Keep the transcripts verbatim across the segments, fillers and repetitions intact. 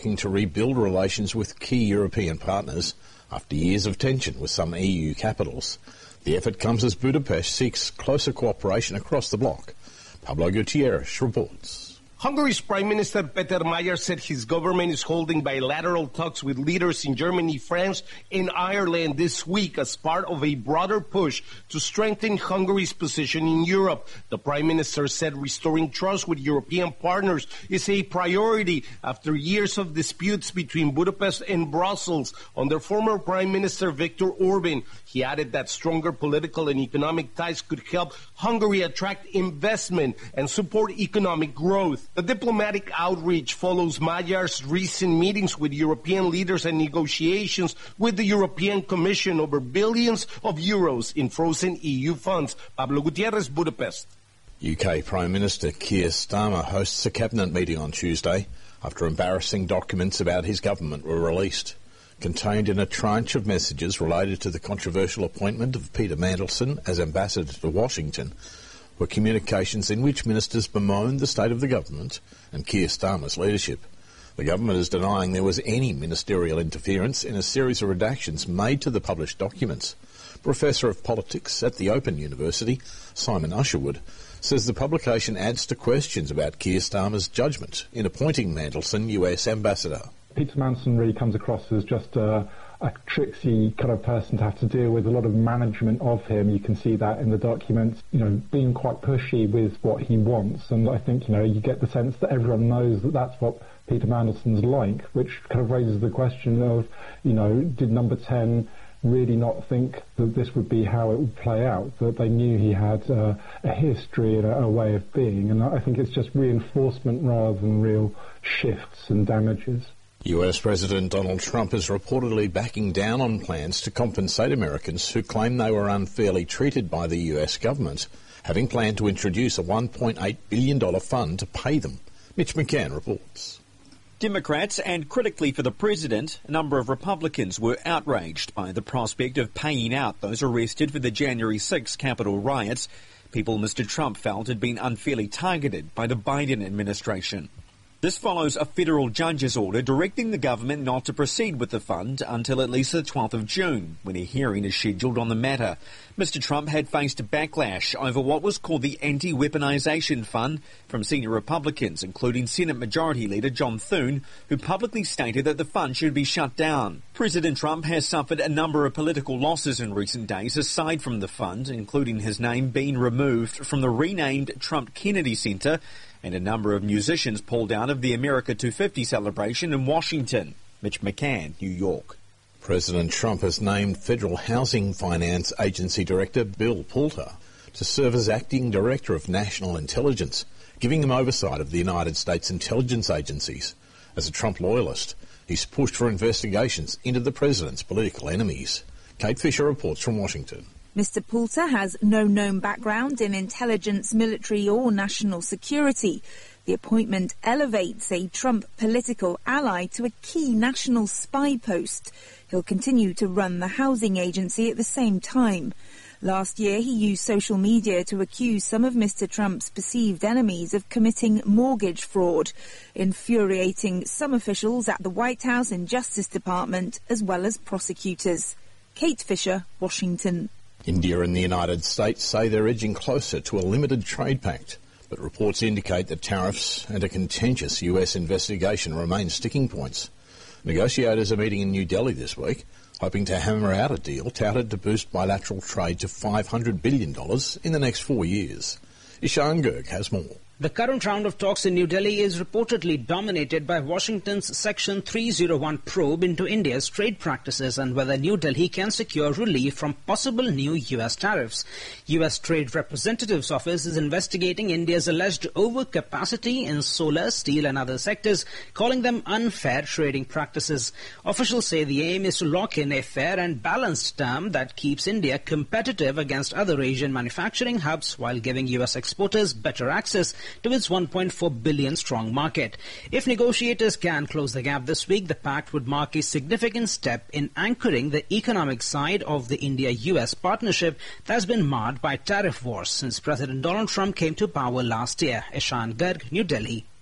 to rebuild relations with key European partners after years of tension with some E U capitals. The effort comes as Budapest seeks closer cooperation across the bloc. Pablo Gutierrez reports. Hungary's Prime Minister Peter Mayer said his government is holding bilateral talks with leaders in Germany, France, and Ireland this week as part of a broader push to strengthen Hungary's position in Europe. The Prime Minister said restoring trust with European partners is a priority after years of disputes between Budapest and Brussels under former Prime Minister Viktor Orban. He added that stronger political and economic ties could help Hungary attract investment and support economic growth. The diplomatic outreach follows Mayer's recent meetings with European leaders and negotiations with the European Commission over billions of euros in frozen E U funds. Pablo Gutierrez, Budapest. U K Prime Minister Keir Starmer hosts a cabinet meeting on Tuesday after embarrassing documents about his government were released. Contained in a tranche of messages related to the controversial appointment of Peter Mandelson as ambassador to Washington were communications in which ministers bemoaned the state of the government and Keir Starmer's leadership. The government is denying there was any ministerial interference in a series of redactions made to the published documents. Professor of Politics at the Open University, Simon Usherwood, says the publication adds to questions about Keir Starmer's judgment in appointing Mandelson U S ambassador. Peter Mandelson really comes across as just a, a tricksy kind of person to have to deal with, a lot of management of him. You can see that in the documents, you know, being quite pushy with what he wants. And I think, you know, you get the sense that everyone knows that that's what Peter Mandelson's like, which kind of raises the question of, you know, did Number ten really not think that this would be how it would play out, that they knew he had uh, a history and a, a way of being. And I think it's just reinforcement rather than real shifts and damages. U S President Donald Trump is reportedly backing down on plans to compensate Americans who claim they were unfairly treated by the U S government, having planned to introduce a one point eight billion dollars fund to pay them. Mitch McCann reports. Democrats and critically for the president, a number of Republicans were outraged by the prospect of paying out those arrested for the January sixth Capitol riots, people Mister Trump felt had been unfairly targeted by the Biden administration. This follows a federal judge's order directing the government not to proceed with the fund until at least the twelfth of June, when a hearing is scheduled on the matter. Mister Trump had faced a backlash over what was called the Anti-Weaponization Fund from senior Republicans, including Senate Majority Leader John Thune, who publicly stated that the fund should be shut down. President Trump has suffered a number of political losses in recent days aside from the fund, including his name being removed from the renamed Trump Kennedy Center, and a number of musicians pulled out of the America two fifty celebration in Washington. Mitch McCann, New York. President Trump has named Federal Housing Finance Agency Director Bill Poulter to serve as acting Director of National Intelligence, giving him oversight of the United States intelligence agencies. As a Trump loyalist, he's pushed for investigations into the president's political enemies. Kate Fisher reports from Washington. Mister Poulter has no known background in intelligence, military or national security. The appointment elevates a Trump political ally to a key national spy post. He'll continue to run the housing agency at the same time. Last year, he used social media to accuse some of Mister Trump's perceived enemies of committing mortgage fraud, infuriating some officials at the White House and Justice Department, as well as prosecutors. Kate Fisher, Washington. India and the United States say they're edging closer to a limited trade pact, but reports indicate that tariffs and a contentious U S investigation remain sticking points. Negotiators are meeting in New Delhi this week, hoping to hammer out a deal touted to boost bilateral trade to five hundred billion dollars in the next four years. Ishan Girg has more. The current round of talks in New Delhi is reportedly dominated by Washington's Section three oh one probe into India's trade practices and whether New Delhi can secure relief from possible new U S tariffs. U S Trade Representative's office is investigating India's alleged overcapacity in solar, steel and other sectors, calling them unfair trading practices. Officials say the aim is to lock in a fair and balanced term that keeps India competitive against other Asian manufacturing hubs while giving U S exporters better access to its one point four billion strong market. If negotiators can close the gap this week, the pact would mark a significant step in anchoring the economic side of the India U S partnership that has been marred by tariff wars since President Donald Trump came to power last year. Ishan Garg, New Delhi.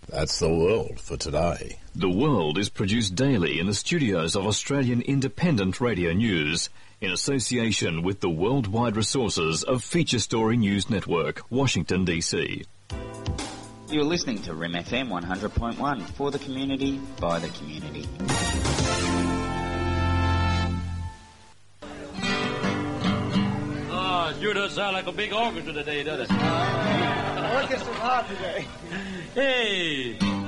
That's the world for today. The World is produced daily in the studios of Australian Independent Radio News in association with the worldwide resources of Feature Story News Network, Washington, D C. You're listening to R I M F M one hundred point one, for the community, by the community. Oh, sure does sound like a big orchestra today, doesn't it? Uh, orchestra's hot today. Hey!